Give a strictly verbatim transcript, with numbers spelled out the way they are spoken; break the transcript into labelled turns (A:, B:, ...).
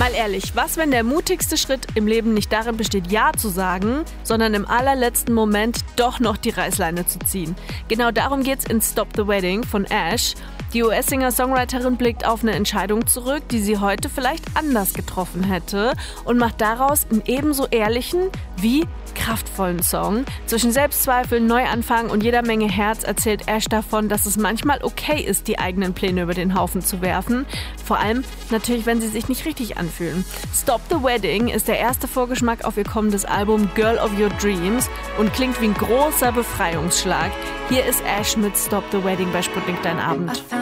A: Mal ehrlich, was, wenn der mutigste Schritt im Leben nicht darin besteht, Ja zu sagen, sondern im allerletzten Moment doch noch die Reißleine zu ziehen? Genau darum geht's in Stop the Wedding von Ash. Die U S-Singer-Songwriterin blickt auf eine Entscheidung zurück, die sie heute vielleicht anders getroffen hätte und macht daraus einen ebenso ehrlichen wie kraftvollen Song. Zwischen Selbstzweifeln, Neuanfang und jeder Menge Herz erzählt Ash davon, dass es manchmal okay ist, die eigenen Pläne über den Haufen zu werfen. Vor allem natürlich, wenn sie sich nicht richtig anfühlen. Stop the Wedding ist der erste Vorgeschmack auf ihr kommendes Album Girl of Your Dreams und klingt wie ein großer Befreiungsschlag. Hier ist Ash mit Stop the Wedding bei Sputnik Dein Abend.